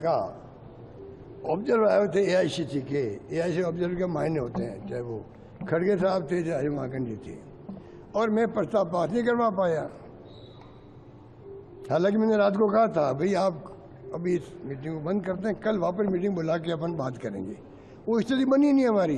Observe आए थे AICC के। AICC ऑब्जर्व के मायने होते हैं, चाहे वो खड़गे साहब थे चाहे हिमाकंडी थे, और मैं प्रस्ताव पास नहीं करवा पाया। हालांकि मैंने रात को कहा था भाई आप अभी इस मीटिंग को बंद करते हैं, कल वापस मीटिंग बुला के अपन बात करेंगे। वो स्थिति बनी नहीं हमारी,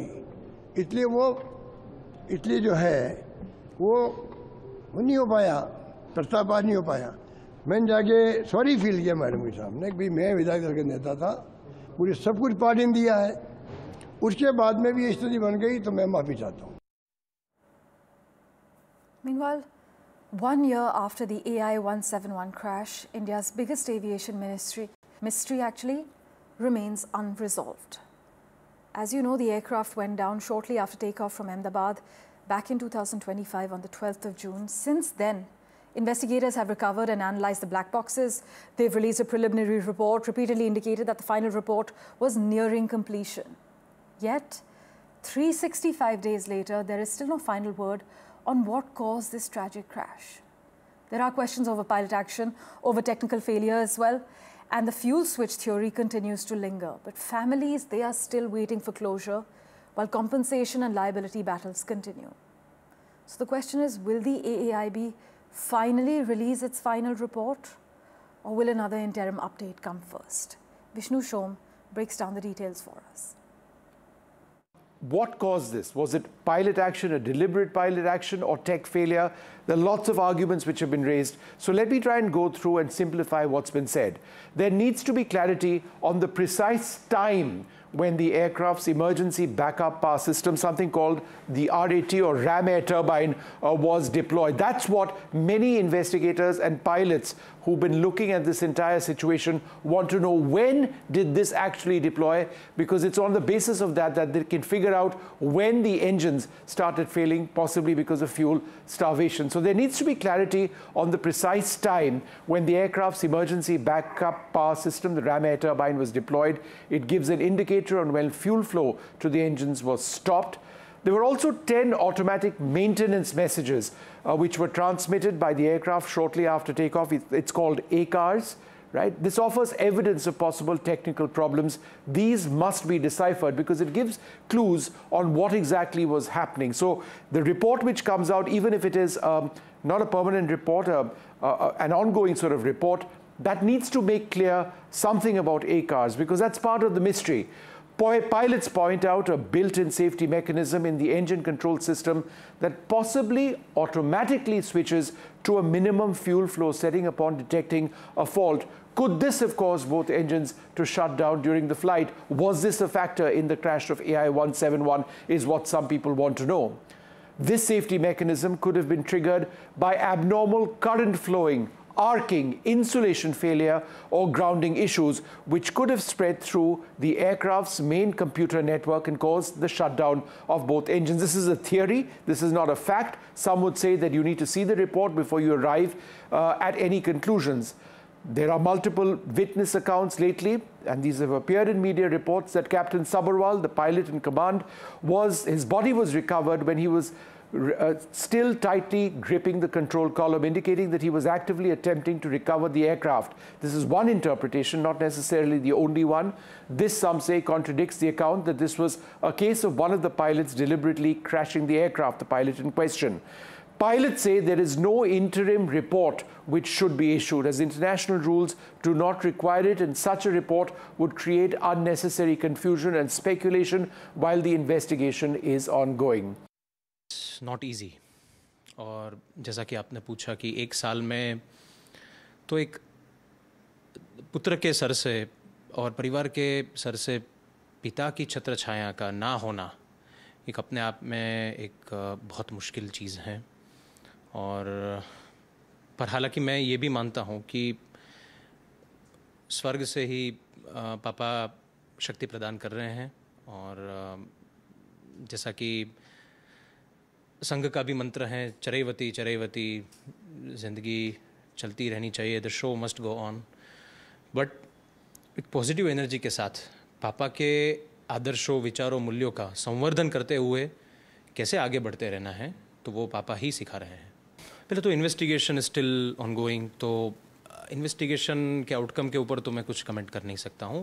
इसलिए जो है वो नहीं हो पाया, प्रस्ताव पास नहीं हो पाया। मैंने जाके सॉरी फील किया मैडम के सामने कि भाई मैं विधायक दल का नेता था, मुझे सब कुछ पार्टी ने दिया है, उसके बाद में भी स्थिति बन गई तो मैं माफ़ी चाहता हूँ। Meanwhile, 1 year after the AI-171 crash, India's biggest aviation mystery actually remains unresolved. As you know, the aircraft went down shortly after takeoff from Ahmedabad back in 2025 on the 12th of June. Since then, investigators have recovered and analyzed the black boxes. They've released a preliminary report, repeatedly indicated that the final report was nearing completion. Yet, 365 days later, there is still no final word on what caused this tragic crash. There are questions over pilot action, over technical failure as well, and the fuel switch theory continues to linger. But families, they are still waiting for closure, while compensation and liability battles continue. So the question is, will the AAIB finally release its final report, or will another interim update come first? Vishnu Shom breaks down the details for us. What caused this? Was it pilot action, a deliberate pilot action, or tech failure? There are lots of arguments which have been raised. So let me try and go through and simplify what's been said. There needs to be clarity on the precise time when the aircraft's emergency backup power system, something called the RAT or ram air turbine, was deployed. That's what many investigators and pilots who've been looking at this entire situation want to know. When did this actually deploy? Because it's on the basis of that they can figure out when the engines started failing, possibly because of fuel starvation. So there needs to be clarity on the precise time when the aircraft's emergency backup power system, the ram air turbine, was deployed. It gives an indicator on when fuel flow to the engines was stopped. There were also 10 automatic maintenance messages which were transmitted by the aircraft shortly after takeoff. It's called ACARS, right? This offers evidence of possible technical problems. These must be deciphered because it gives clues on what exactly was happening. So the report which comes out, even if it is not a permanent report, an ongoing sort of report, that needs to make clear something about ACARS because that's part of the mystery. Pilots point out a built-in safety mechanism in the engine control system that possibly automatically switches to a minimum fuel flow setting upon detecting a fault. Could this have caused both engines to shut down during the flight? Was this a factor in the crash of AI-171 is what some people want to know. This safety mechanism could have been triggered by abnormal current flowing, arcing, insulation failure, or grounding issues, which could have spread through the aircraft's main computer network and caused the shutdown of both engines. This is a theory. This is not a fact. Some would say that you need to see the report before you arrive at any conclusions. There are multiple witness accounts lately, and these have appeared in media reports that Captain Sabharwal, the pilot in command, his body was recovered when he was still tightly gripping the control column, indicating that he was actively attempting to recover the aircraft. This is one interpretation, not necessarily the only one. This, some say, contradicts the account that this was a case of one of the pilots deliberately crashing the aircraft, the pilot in question. Pilots say there is no interim report which should be issued, as international rules do not require it, and such a report would create unnecessary confusion and speculation while the investigation is ongoing. Not easy. और जैसा कि आपने पूछा कि एक साल में तो एक पुत्र के सर से और परिवार के सर से पिता की छत्र छाया का ना होना एक अपने आप में एक बहुत मुश्किल चीज़ है। और पर हालांकि मैं ये भी मानता हूँ कि स्वर्ग से ही पापा शक्ति प्रदान कर रहे हैं। और जैसा कि संघ का भी मंत्र है, चरैवती चरैवती, ज़िंदगी चलती रहनी चाहिए, the show must go on. But एक पॉजिटिव एनर्जी के साथ पापा के आदर्शों, विचारों, मूल्यों का संवर्धन करते हुए कैसे आगे बढ़ते रहना है, तो वो पापा ही सिखा रहे हैं। पहले तो इन्वेस्टिगेशन स्टिल ऑनगोइंग, तो इन्वेस्टिगेशन के आउटकम के ऊपर तो मैं कुछ कमेंट कर नहीं सकता हूँ।